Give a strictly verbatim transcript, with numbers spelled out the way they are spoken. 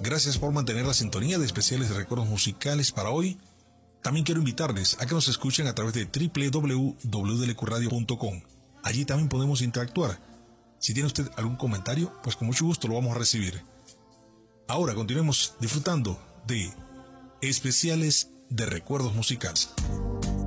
Gracias por mantener la sintonía de Especiales de Recuerdos Musicales para hoy. También quiero invitarles a que nos escuchen a través de doble u doble u doble u punto d l q radio punto com. Allí también podemos interactuar. Si tiene usted algún comentario, pues con mucho gusto lo vamos a recibir. Ahora continuemos disfrutando de Especiales de Recuerdos Musicales.